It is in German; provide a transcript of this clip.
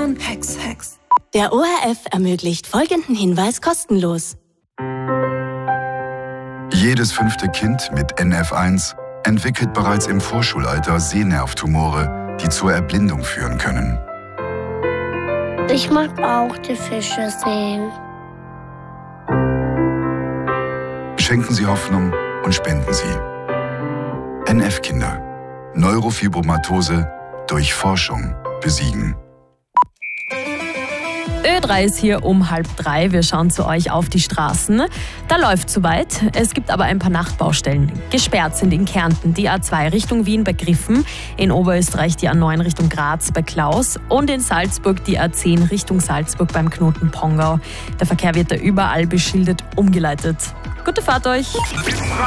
Plan. Hex, Hex. Der ORF ermöglicht folgenden Hinweis kostenlos. Jedes 5. Kind mit NF1 entwickelt bereits im Vorschulalter Sehnervtumore, die zur Erblindung führen können. Ich mag auch die Fische sehen. Schenken Sie Hoffnung und spenden Sie. NF-Kinder. Neurofibromatose durch Forschung besiegen. Ö3 ist hier um 2:30. Wir schauen zu euch auf die Straßen. Da läuft soweit. Es gibt aber ein paar Nachtbaustellen. Gesperrt sind in Kärnten die A2 Richtung Wien bei Griffen, in Oberösterreich die A9 Richtung Graz bei Klaus und in Salzburg die A10 Richtung Salzburg beim Knoten Pongau. Der Verkehr wird da überall beschildert umgeleitet. Gute Fahrt euch!